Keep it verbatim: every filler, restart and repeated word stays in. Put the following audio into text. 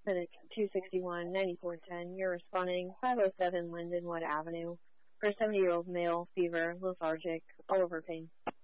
Clinic two sixty-one, ninety-four ten. You're responding five oh seven Lindenwood Avenue for a seventy-year-old male, fever, lethargic, all over pain.